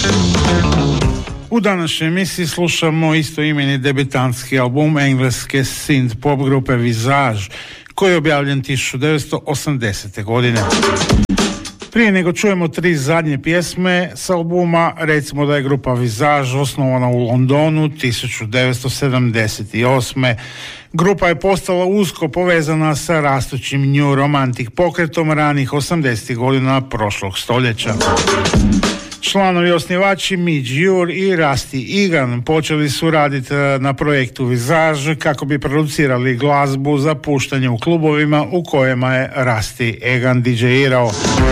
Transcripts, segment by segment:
U današnjoj emisiji slušamo istoimeni debitantski album engleske synth pop grupe Visage, koji je objavljen 1980. godine. Prije nego čujemo 3 zadnje pjesme s albuma, recimo da je grupa Visage osnovana u Londonu 1978. Grupa je postala usko povezana sa rastućim New Romantic pokretom ranih 80. godina prošlog stoljeća. Članovi osnivači Midge Ure i Rusty Egan počeli su raditi na projektu Visage kako bi producirali glazbu za puštanje u klubovima u kojima je Rusty Egan DJ-irao.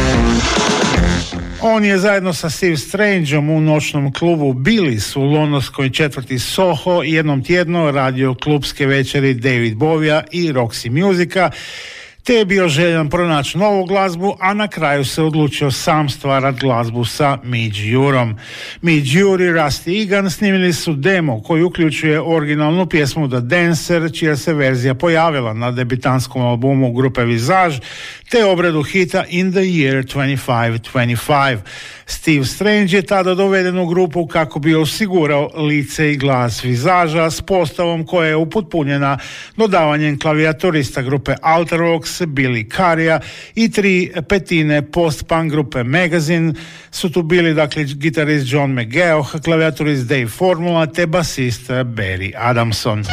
On je zajedno sa Steve Strangeom u noćnom klubu Billy's u londonskoj četvrti Soho jednom tjedno radio klubske večeri David Bovija i Roxy Musica, te je bio željan pronaći novu glazbu, a na kraju se odlučio sam stvarat glazbu sa Midge Urom. Midge Ure i Rusty Egan snimili su demo koji uključuje originalnu pjesmu The Dancer, čija se verzija pojavila na debitantskom albumu grupe Visage, te obradu hita In the Year 2525. Steve Strange je tada doveden u grupu kako bi osigurao lice i glas Visagea s postavom koja je upotpunjena dodavanjem klavijaturista grupe Alterox, Billy Carrya i 3/5 post-punk grupe Magazine. Su tu bili dakle gitarist John McGeoch, klavijaturist Dave Formula te basist Barry Adamson.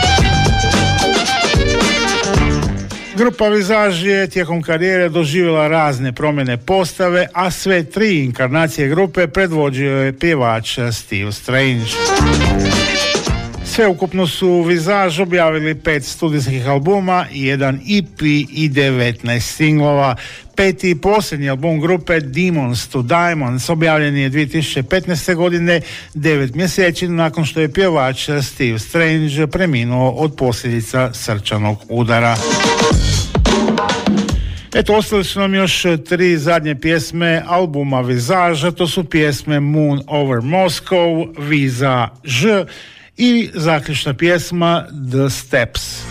Grupa Visage je tijekom karijere doživjela razne promjene postave, a sve 3 inkarnacije grupe predvođio je pjevač Steve Strange. Sveukupno su Visage objavili 5 studijskih albuma, 1 EP i 19 singlova. 5. i posljednji album grupe Demons to Diamonds objavljen je 2015. godine, 9 mjeseci nakon što je pjevač Steve Strange preminuo od posljedica srčanog udara. Eto, ostali su nam još 3 zadnje pjesme albuma Visage, to su pjesme Moon over Moscow, Visage i zaključna pjesma The Steps.